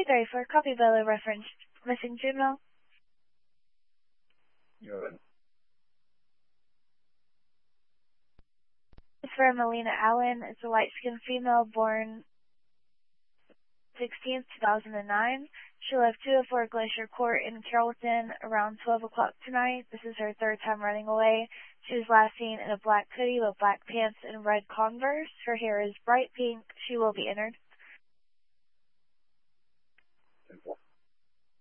334, copy Bella reference. Missing juvenile. Good. It's for Melina Allen. It's a light-skinned female born 16th, 2009. She left 204 Glacier Court in Carrollton around 12 o'clock tonight. This is her third time running away. She was last seen in a black hoodie with black pants and red Converse. Her hair is bright pink. She will be entered.